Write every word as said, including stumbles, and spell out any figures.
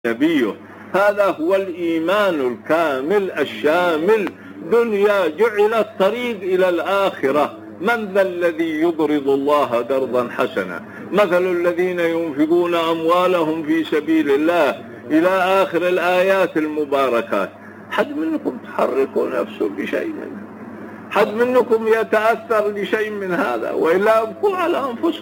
نبيه. هذا هو الإيمان الكامل الشامل. دنيا جعلت طريق إلى الآخرة. من ذا الذي يقرض الله قرضا حسنا؟ مثل الذين ينفقون أموالهم في سبيل الله إلى آخر الآيات المباركات. حد منكم تحركوا نفسه بشيء منه؟ حد منكم يتأثر بشيء من هذا؟ وإلا ابقوا على أنفسكم.